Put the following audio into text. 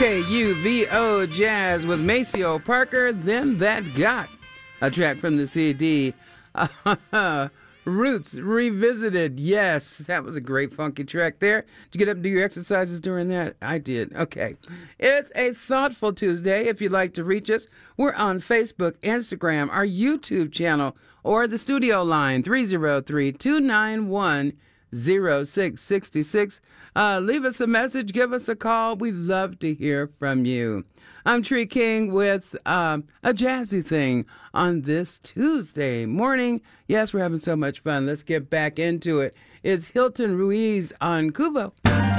KUVO Jazz with Maceo Parker, Them That Got, a track from the CD Roots Revisited. Yes, that was a great funky track there. Did you get up and do your exercises during that? I did. Okay. It's a thoughtful Tuesday. If you'd like to reach us, we're on Facebook, Instagram, our YouTube channel, or the studio line, 303-291-0666. Leave us a message, give us a call. We'd love to hear from you. I'm Tree King with a jazzy thing on this Tuesday morning. Yes, we're having so much fun. Let's get back into it. It's Hilton Ruiz on Kuvo.